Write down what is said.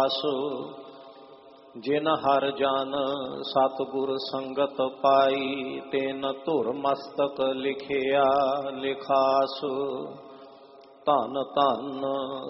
ਆਸੁ ਜਿਨ ਹਰ ਜਨ ਸਤਿਗੁਰ ਸੰਗਤ ਪਾਈ ਤੈਨ ਧੁਰ ਮਸਤਕ ਲਿਖਿਆ ਲਿਖਾਸ। ਧੰਨ ਧੰਨ